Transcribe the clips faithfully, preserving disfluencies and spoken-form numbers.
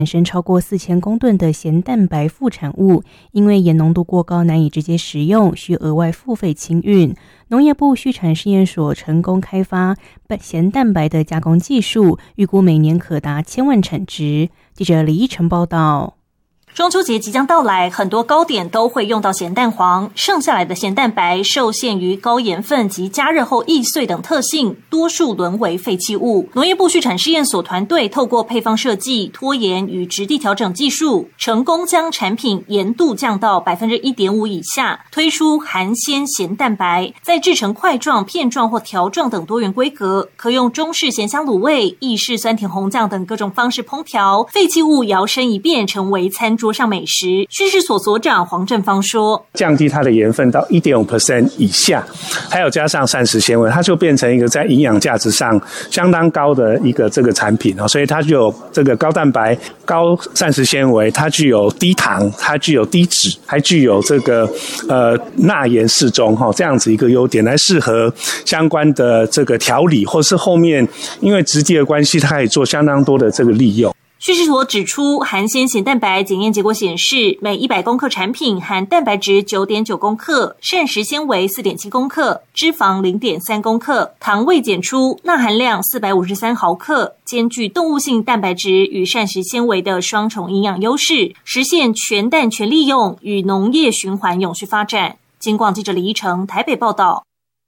产生超过四千公吨的咸蛋白副产物，因为盐浓度过高难以直接食用，需额外付费清运。农业部畜产试验所成功开发咸蛋白的加工技术，预估每年可达千万产值。记者李依晨报道。 中秋节即将到来，很多糕点都会用到咸蛋黄，剩下来的咸蛋白受限于高盐分及加热后易碎等特性，多数沦为废弃物。农业部畜产试验所团队透过配方设计、脱盐与质地调整技术，成功将产品盐度降到 百分之一点五 以下，推出含鲜咸蛋白，再制成块状、片状或条状等多元规格，可用中式咸香卤味、意式酸甜红酱等各种方式烹调，废弃物摇身一变成为餐桌上美食。畜试所所长黄正芳说， 降低它的盐分到 百分之一点五 以下，还有加上膳食纤维，它就变成一个在营养价值上相当高的一个这个产品，所以它具有这个高蛋白、高膳食纤维，它具有低糖，它具有低脂，还具有这个呃钠盐适中这样子一个优点，来适合相关的这个调理，或是后面因为质地的关系，它可以做相当多的这个利用。 畜试所指出，含鲜咸蛋白检验结果显示，每一百公克产品含蛋白质 九点九公克，膳食纤维 四点七公克，脂肪 零点三公克，糖未检出，钠含量四百五十三毫克，兼具动物性蛋白质与膳食纤维的双重营养优势，实现全蛋全利用与农业循环永续发展。金广记者李依晨台北报道。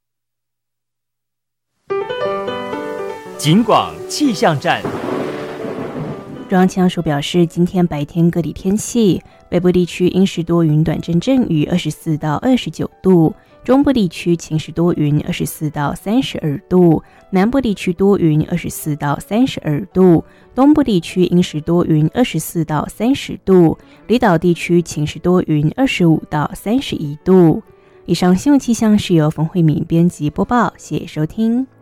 金广气象站。 中央气象署表示，今天白天各地天气，北部地区阴时多云，短阵阵雨，二十四到二十九度；中部地区晴时多云，二十四到三十二度；南部地区多云，二十四到三十二度；东部地区阴时多云，二十四到三十度；离岛地区晴时多云，二十五到三十一度。以上新闻气象是由冯慧敏编辑播报，谢谢收听。